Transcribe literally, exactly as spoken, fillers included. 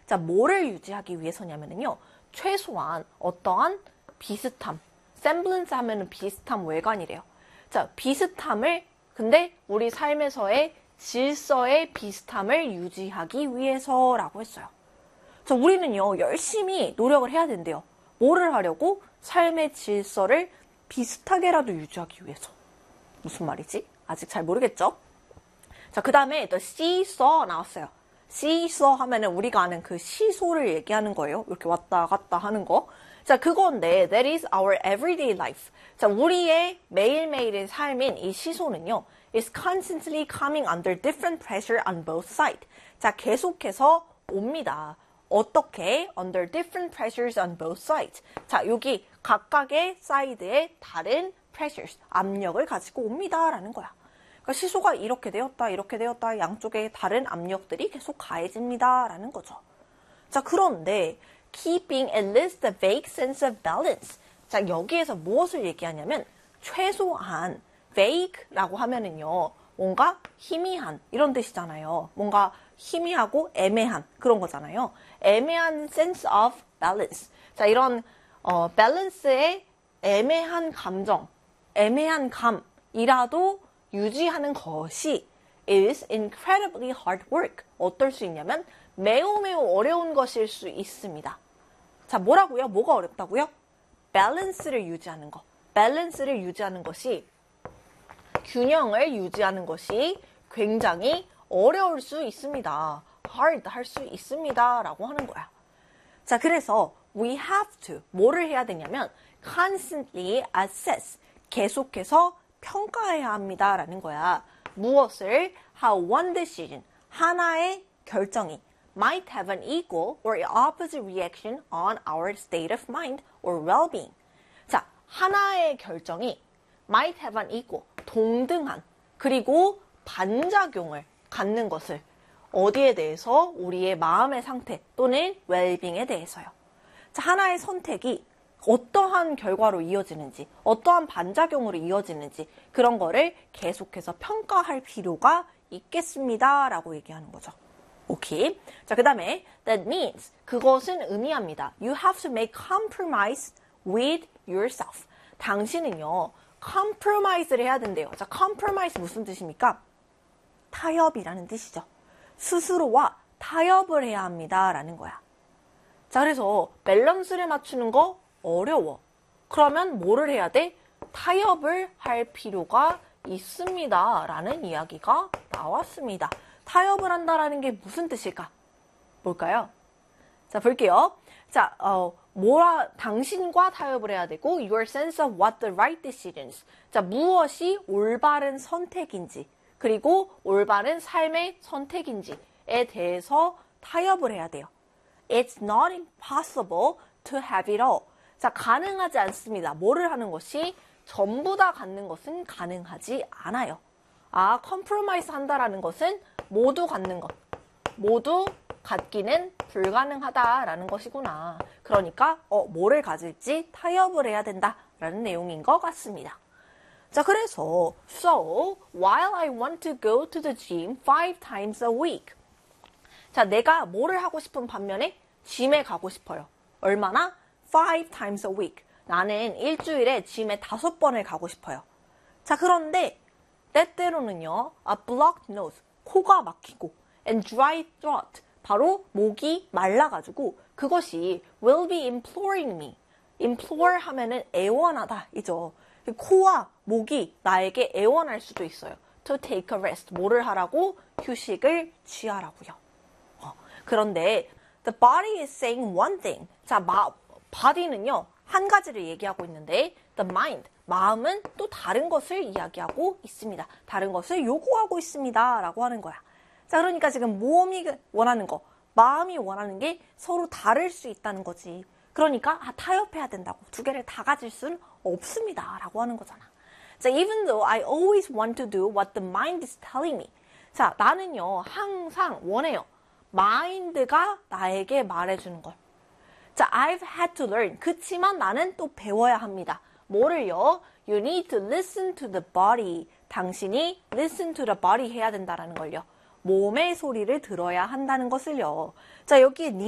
자, 뭐를 유지하기 위해서냐면요. 최소한 어떠한 비슷함, semblance 하면은 비슷함 외관이래요. 자, 비슷함을, 근데 우리 삶에서의 질서의 비슷함을 유지하기 위해서라고 했어요. 자, 우리는요, 열심히 노력을 해야 된대요. 뭐를 하려고? 삶의 질서를 비슷하게라도 유지하기 위해서. 무슨 말이지? 아직 잘 모르겠죠? 자, 그 다음에 the seesaw 나왔어요. seesaw 하면은 우리가 아는 그 시소를 얘기하는 거예요. 이렇게 왔다 갔다 하는 거. 자, 그건데 that is our everyday life. 자, 우리의 매일매일의 삶인 이 시소는요, is constantly coming under different pressure on both sides. 자, 계속해서 옵니다. 어떻게? Under different pressures on both sides. 자, 여기 각각의 사이드에 다른 pressures, 압력을 가지고 옵니다. 라는 거야. 그러니까 시소가 이렇게 되었다, 이렇게 되었다, 양쪽에 다른 압력들이 계속 가해집니다. 라는 거죠. 자, 그런데 keeping at least a vague sense of balance. 자, 여기에서 무엇을 얘기하냐면 최소한 vague라고 하면은요, 뭔가 희미한 이런 뜻이잖아요. 뭔가 희미하고 애매한 그런 거잖아요. 애매한 sense of balance. 자, 이런 어, balance의 애매한 감정, 애매한 감이라도 유지하는 것이 is incredibly hard work. 어떨 수 있냐면 매우 매우 어려운 것일 수 있습니다. 자, 뭐라고요? 뭐가 어렵다고요? balance를 유지하는 거. balance를 유지하는 것이, 균형을 유지하는 것이 굉장히 어려울 수 있습니다. hard 할 수 있습니다. 라고 하는 거야. 자, 그래서 we have to, 뭐를 해야 되냐면 constantly assess, 계속해서 평가해야 합니다. 라는 거야. 무엇을? How one decision, 하나의 결정이 might have an equal or opposite reaction on our state of mind or well-being. 자, 하나의 결정이 might have an equal, 동등한, 그리고 반작용을 갖는 것을 어디에 대해서? 우리의 마음의 상태 또는 well-being에 대해서요. 자, 하나의 선택이 어떠한 결과로 이어지는지, 어떠한 반작용으로 이어지는지 그런 거를 계속해서 평가할 필요가 있겠습니다. 라고 얘기하는 거죠. 오케이. 자, 그 다음에 that means, 그것은 의미합니다. You have to make compromise with yourself. 당신은요, compromise를 해야 된대요. 자, compromise 무슨 뜻입니까? 타협이라는 뜻이죠. 스스로와 타협을 해야 합니다. 라는 거야. 자, 그래서 밸런스를 맞추는 거 어려워. 그러면 뭐를 해야 돼? 타협을 할 필요가 있습니다. 라는 이야기가 나왔습니다. 타협을 한다라는 게 무슨 뜻일까? 뭘까요? 자, 볼게요. 자, 어, 뭐라, 당신과 타협을 해야 되고, your sense of what the right decisions. 자, 무엇이 올바른 선택인지, 그리고 올바른 삶의 선택인지에 대해서 타협을 해야 돼요. It's not impossible to have it all. 자, 가능하지 않습니다. 뭐를 하는 것이? 전부 다 갖는 것은 가능하지 않아요. 아, 컴프로마이스 한다라는 것은 모두 갖는 것. 모두 갖기는 불가능하다라는 것이구나. 그러니까 어, 뭐를 가질지 타협을 해야 된다라는 내용인 것 같습니다. 자, 그래서 So, while I want to go to the gym five times a week. 자, 내가 뭐를 하고 싶은 반면에 짐에 가고 싶어요. 얼마나? five times a week. 나는 일주일에 짐에 다섯 번을 가고 싶어요. 자, 그런데 때때로는요, a blocked nose, 코가 막히고, and dry throat, 바로 목이 말라가지고 그것이 will be imploring me. implore 하면은 애원하다 이죠. 코와 목이 나에게 애원할 수도 있어요. to take a rest. 뭐를 하라고? 휴식을 취하라고요. 어, 그런데 the body is saying one thing. 자, 마, body는요, 한 가지를 얘기하고 있는데 the mind, 마음은 또 다른 것을 이야기하고 있습니다. 다른 것을 요구하고 있습니다. 라고 하는 거야. 자, 그러니까 지금 몸이 원하는 거, 마음이 원하는 게 서로 다를 수 있다는 거지. 그러니까 아, 타협해야 된다고. 두 개를 다 가질 수는 없습니다. 라고 하는 거잖아. 자, even though I always want to do what the mind is telling me. 자, 나는요, 항상 원해요. 마인드가 나에게 말해주는 걸. 자, I've had to learn. 그치만 나는 또 배워야 합니다. 뭐를요? You need to listen to the body. 당신이 listen to the body 해야 된다라는 걸요. 몸의 소리를 들어야 한다는 것을요. 자, 여기